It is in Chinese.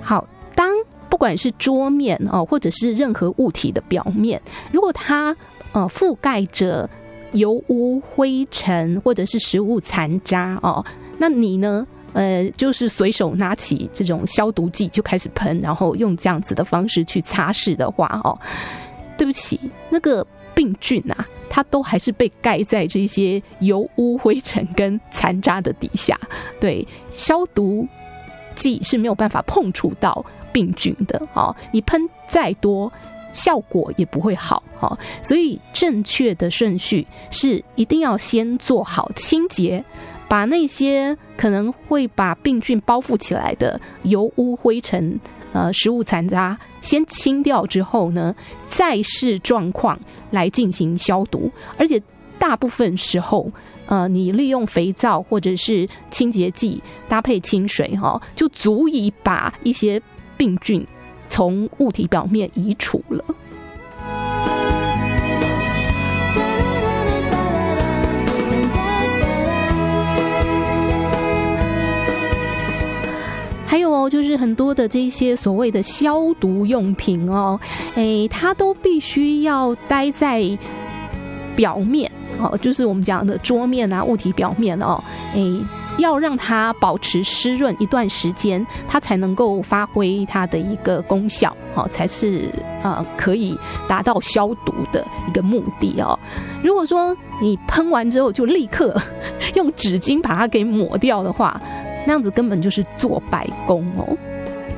好，当不管是桌面或者是任何物体的表面，如果它覆盖着油污、灰尘或者是食物残渣那你呢就是随手拿起这种消毒剂就开始喷，然后用这样子的方式去擦拭的话对不起，那个病菌啊，它都还是被盖在这些油污、灰尘跟残渣的底下。对，消毒剂是没有办法碰触到病菌的你喷再多效果也不会好所以正确的顺序是一定要先做好清洁，把那些可能会把病菌包覆起来的油污、灰尘食物残渣先清掉之后呢，再视状况来进行消毒。而且大部分时候你利用肥皂或者是清洁剂搭配清水就足以把一些病菌从物体表面移除了。还有就是很多的这些所谓的消毒用品它都必须要待在表面就是我们讲的桌面啊、物体表面要让它保持湿润一段时间，它才能够发挥它的一个功效才是可以达到消毒的一个目的如果说你喷完之后就立刻用纸巾把它给抹掉的话，那样子根本就是做白工